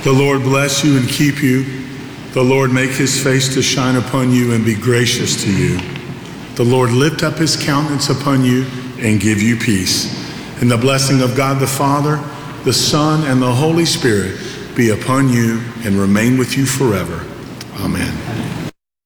The Lord bless you and keep you. The Lord make his face to shine upon you and be gracious to you. The Lord lift up his countenance upon you and give you peace. And the blessing of God the Father, the Son, and the Holy Spirit be upon you and remain with you forever. Amen.